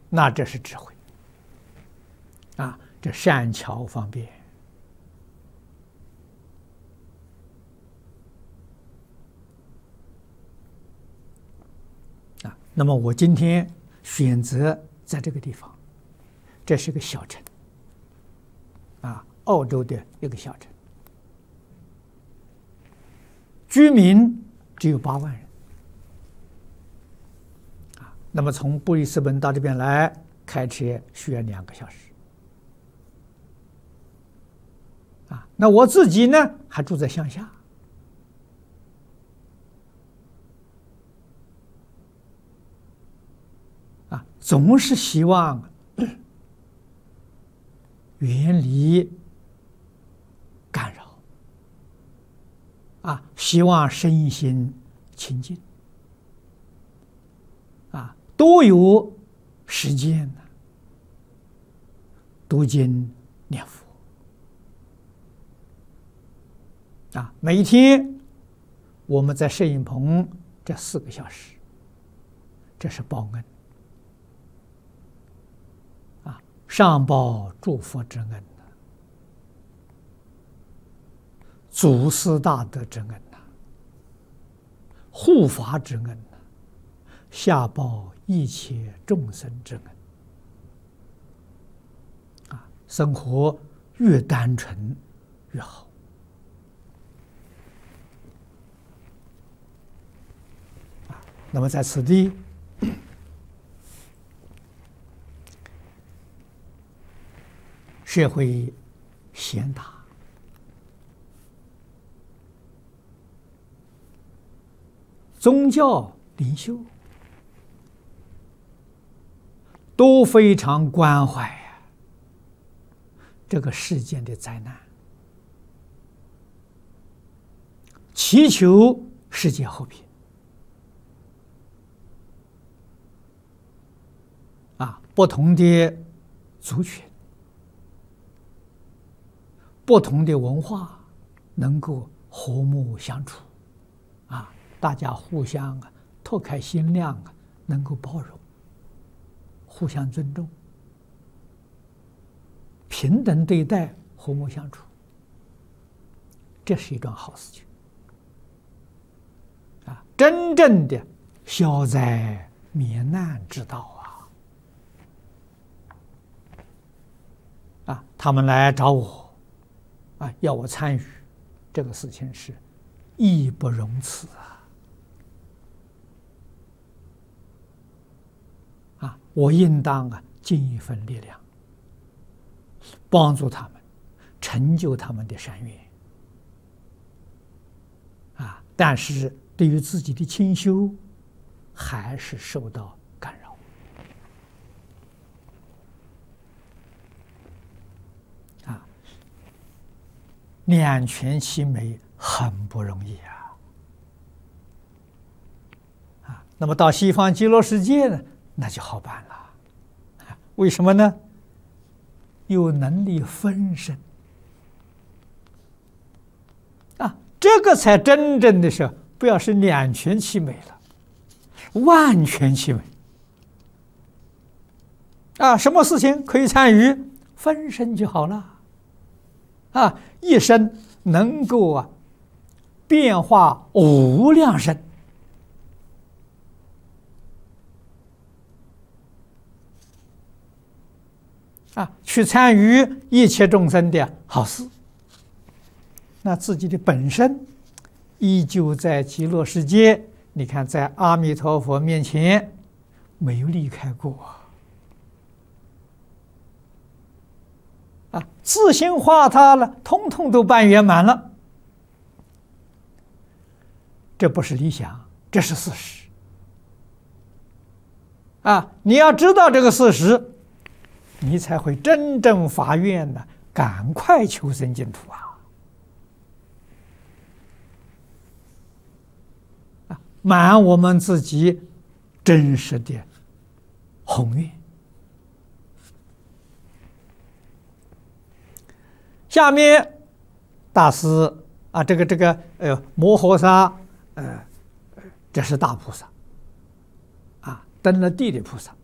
那这是智慧啊，这善巧方便啊。那么我今天选择在这个地方，这是个小城啊，澳洲的一个小城，居民只有8万人啊。那么从布里斯本到这边来，开车需要2个小时啊。那我自己呢，还住在乡下啊，总是希望远离干扰啊，希望身心清净啊，多有时间呢，读经念佛啊。每一天我们在摄影棚这4个小时，这是报恩啊，上报诸佛之恩呐，祖师大德之恩呐，护法之恩呐，下报一切众生之恩啊。生活越单纯越好啊。那么在此地，社会贤达，宗教领袖都非常关怀这个世间的灾难，祈求世界和平啊。不同的族群、不同的文化能够和睦相处啊，大家互相拓开心量能够包容，互相尊重，平等对待，和睦相处，这是一桩好事情啊，真正的消灾免难之道啊！他们来找我啊，要我参与这个事情，是义不容辞啊！我应当尽一份力量，帮助他们，成就他们的善愿啊！但是对于自己的清修，还是受到干扰啊！两全其美很不容易啊！那么到西方极乐世界呢，那就好办了。为什么呢？有能力分身啊，这个才真正的是不要是两全其美了，万全其美啊！什么事情可以参与，分身就好了啊！一身能够变化无量身啊，去参与一切众生的好事，那自己的本身依旧在极乐世界。你看，在阿弥陀佛面前没有离开过啊，自性化他了，通通都办圆满了。这不是理想，这是事实啊！你要知道这个事实，你才会真正发愿呢，赶快求生净土啊！满我们自己真实的宏愿。下面大师啊，这个摩诃萨，这是大菩萨啊，登了地的菩萨。